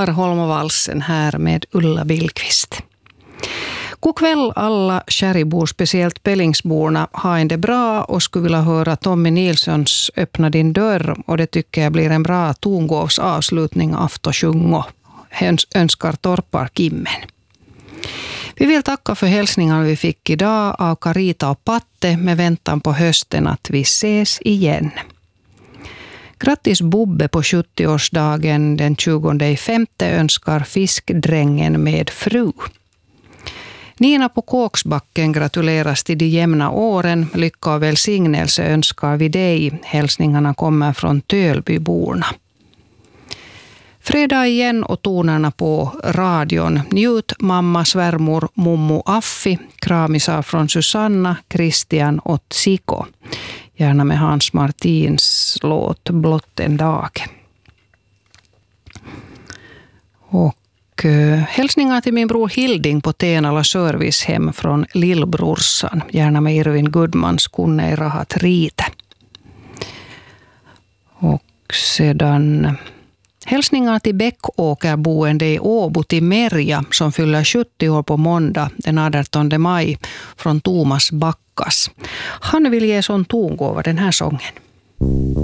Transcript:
Holmvalsen här med Ulla Billqvist. God kväll alla Kärribor, speciellt Pellingsborna, har en det bra och skulle vilja höra Tommy Nilssons Öppna din dörr, och det tycker jag blir en bra tongåvsavslutning afton sjungo. Önskar Torpar Kimmen. Vi vill tacka för hälsningar vi fick idag av Carita och Patte med väntan på hösten att vi ses igen. Grattis Bobbe på 70-årsdagen den 20.5 önskar Fiskdrängen med fru. Nina på Kåksbacken gratuleras till de jämna åren. Lycka och välsignelse önskar vi dig. Hälsningarna kommer från Tölbyborna. Fredag igen och tonerna på radion. Njut mamma, svärmor, mommo, Affi. Kramisar från Susanna, Christian och Siko. Gärna med Hans Martins låt Blott en dag. Och hälsningar till min bror Hilding på Tenala servicehem från Lillbrorsan. Gärna med Irvin Gudmans kunne i rahat rite. Och sedan hälsningar till Bäckåkerboende i Åbo till Merja som fyller 70 år på måndag den 18 maj från Thomas Backas. Han vill ge sån tongåva den här sången.